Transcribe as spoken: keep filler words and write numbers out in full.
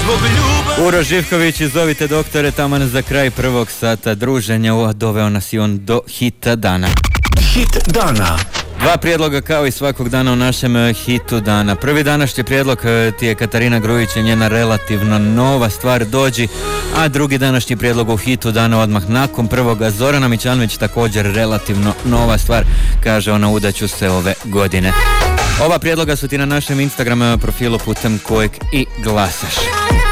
Uro Živković, zovite doktore, taman za kraj prvog sata druženja, doveo nas i on do hita dana. Hit dana. Dva prijedloga kao i svakog dana u našem hitu dana. Prvi današnji prijedlog ti je Katarina Grujić i njena relativno nova stvar Dođi, a drugi današnji prijedlog u hitu dana odmah nakon prvoga Zorana Mićanović, također relativno nova stvar, kaže ona udaću se ove godine. Ova prijedloga su ti na našem Instagram profilu putem kojeg i glasaš.